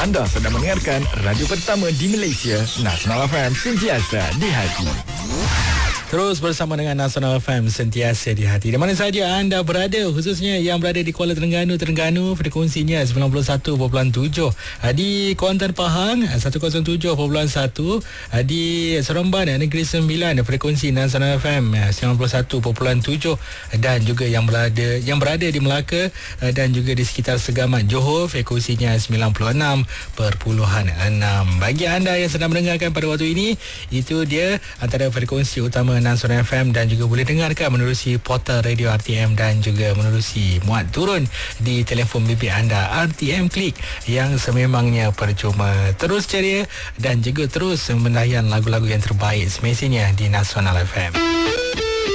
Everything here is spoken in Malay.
Anda sedang mendengarkan radio pertama di Malaysia, Nasional FM, sentiasa di hati. Terus bersama dengan Nasional FM, sentiasa di hati. Di mana saja anda berada, khususnya yang berada di Kuala Terengganu, frekuensinya 91.7. Di Kuantan Pahang 107.1. Di Seremban Negeri Sembilan, frekuensi Nasional FM 91.7. Dan juga yang berada di Melaka dan juga di sekitar Segamat Johor, frekuensinya 96.6. Bagi anda yang sedang mendengarkan pada waktu ini, itu dia antara frekuensi utama Nasional FM, dan juga boleh dengarkan menerusi portal radio RTM dan juga menerusi muat turun di telefon bimbit anda RTM Klik yang sememangnya percuma. Terus ceria dan juga terus mendayan lagu-lagu yang terbaik semestinya di Nasional FM.